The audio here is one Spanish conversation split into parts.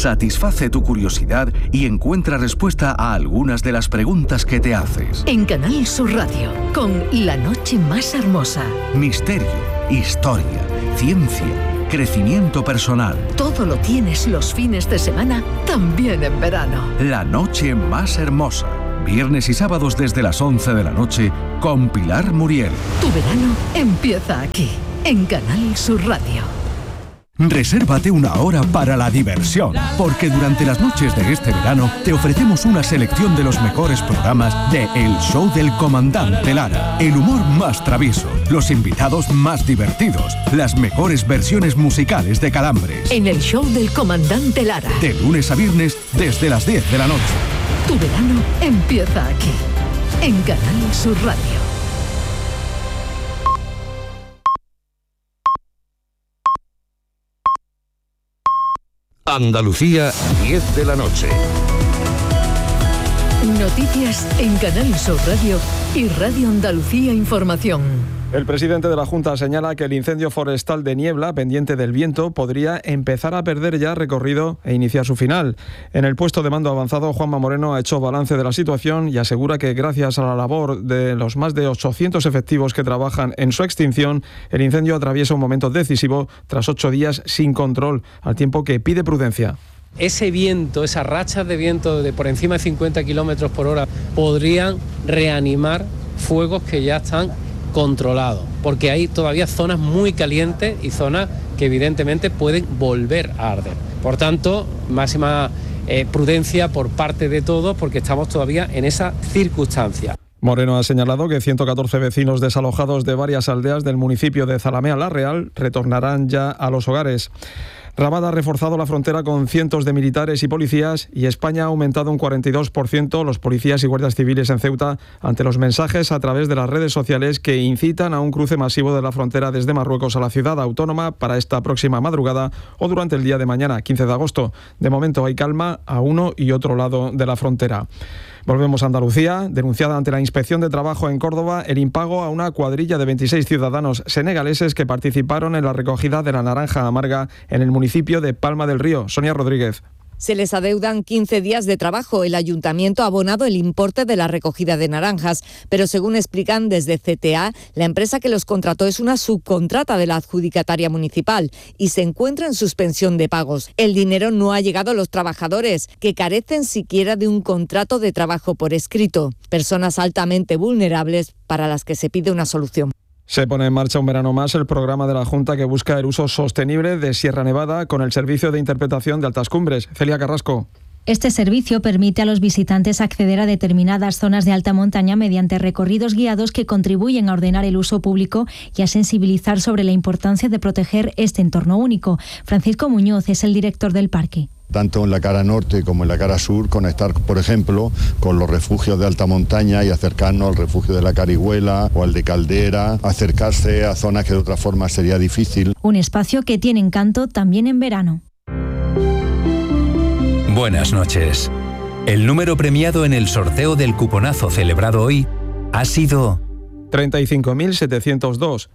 satisface tu curiosidad y encuentra respuesta a algunas de las preguntas que te haces. En Canal Sur Radio, con La Noche Más Hermosa. Misterio, historia, ciencia, crecimiento personal. Todo lo tienes los fines de semana, también en verano. La Noche Más Hermosa. Viernes y sábados desde las 11 de la noche con Pilar Muriel. Tu verano empieza aquí, en Canal Sur Radio. Resérvate una hora para la diversión, porque durante las noches de este verano te ofrecemos una selección de los mejores programas de El Show del Comandante Lara. El humor más travieso, los invitados más divertidos, las mejores versiones musicales de Calambres. En El Show del Comandante Lara. De lunes a viernes desde las 10 de la noche. Tu verano empieza aquí, en Canal Sur Radio. Andalucía, 10 de la noche. Noticias en Canal Sur Radio y Radio Andalucía Información. El presidente de la Junta señala que el incendio forestal de Niebla, pendiente del viento, podría empezar a perder ya recorrido e iniciar su final. En el puesto de mando avanzado, Juanma Moreno ha hecho balance de la situación y asegura que gracias a la labor de los más de 800 efectivos que trabajan en su extinción, el incendio atraviesa un momento decisivo tras 8 días sin control, al tiempo que pide prudencia. Ese viento, esas rachas de viento de por encima de 50 kilómetros por hora podrían reanimar fuegos que ya están controlados, porque hay todavía zonas muy calientes y zonas que evidentemente pueden volver a arder. Por tanto, máxima prudencia por parte de todos, porque estamos todavía en esa circunstancia. Moreno ha señalado que 114 vecinos desalojados de varias aldeas del municipio de Zalamea la Real retornarán ya a los hogares. Rabat ha reforzado la frontera con cientos de militares y policías y España ha aumentado un 42% los policías y guardias civiles en Ceuta ante los mensajes a través de las redes sociales que incitan a un cruce masivo de la frontera desde Marruecos a la ciudad autónoma para esta próxima madrugada o durante el día de mañana, 15 de agosto. De momento hay calma a uno y otro lado de la frontera. Volvemos a Andalucía. Denunciada ante la Inspección de Trabajo en Córdoba el impago a una cuadrilla de 26 ciudadanos senegaleses que participaron en la recogida de la naranja amarga en el municipio de Palma del Río. Sonia Rodríguez. Se les adeudan 15 días de trabajo. El ayuntamiento ha abonado el importe de la recogida de naranjas, pero según explican desde CTA, la empresa que los contrató es una subcontrata de la adjudicataria municipal y se encuentra en suspensión de pagos. El dinero no ha llegado a los trabajadores, que carecen siquiera de un contrato de trabajo por escrito. Personas altamente vulnerables para las que se pide una solución. Se pone en marcha un verano más el programa de la Junta que busca el uso sostenible de Sierra Nevada con el servicio de interpretación de altas cumbres. Celia Carrasco. Este servicio permite a los visitantes acceder a determinadas zonas de alta montaña mediante recorridos guiados que contribuyen a ordenar el uso público y a sensibilizar sobre la importancia de proteger este entorno único. Francisco Muñoz es el director del parque. Tanto en la cara norte como en la cara sur, conectar, por ejemplo, con los refugios de alta montaña y acercarnos al refugio de la Carihuela o al de Caldera, acercarse a zonas que de otra forma sería difícil. Un espacio que tiene encanto también en verano. Buenas noches. El número premiado en el sorteo del cuponazo celebrado hoy ha sido 35.702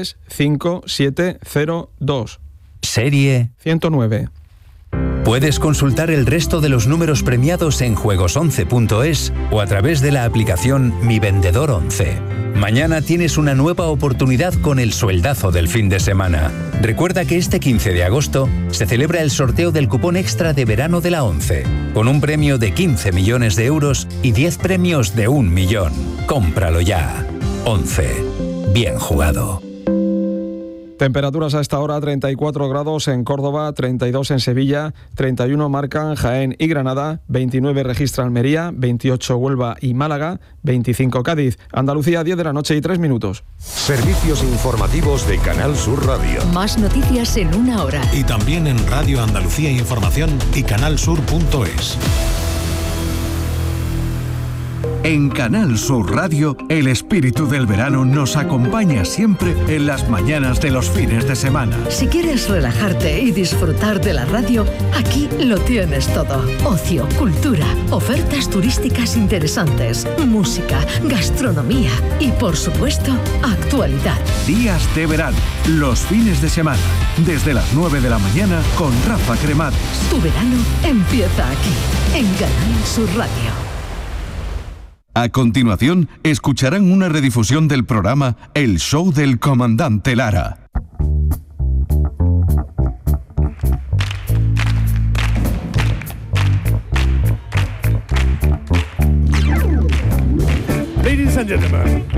35702. Serie 109. Puedes consultar el resto de los números premiados en juegos11.es o a través de la aplicación Mi Vendedor 11. Mañana tienes una nueva oportunidad con el sueldazo del fin de semana. Recuerda que este 15 de agosto se celebra el sorteo del cupón extra de verano de la 11, con un premio de 15 millones de euros y 10 premios de 1 millón. Cómpralo ya. 11. Bien jugado. Temperaturas a esta hora: 34 grados en Córdoba, 32 en Sevilla, 31 marcan Jaén y Granada, 29 registra Almería, 28 Huelva y Málaga, 25 Cádiz. Andalucía, 10 de la noche y 3 minutos. Servicios informativos de Canal Sur Radio. Más noticias en una hora. Y también en Radio Andalucía Información y canalsur.es. En Canal Sur Radio, el espíritu del verano nos acompaña siempre en las mañanas de los fines de semana. Si quieres relajarte y disfrutar de la radio, aquí lo tienes todo. Ocio, cultura, ofertas turísticas interesantes, música, gastronomía y, por supuesto, actualidad. Días de verano, los fines de semana, desde las 9 de la mañana con Rafa Cremades. Tu verano empieza aquí, en Canal Sur Radio. A continuación, escucharán una redifusión del programa El Show del Comandante Lara. Ladies and gentlemen.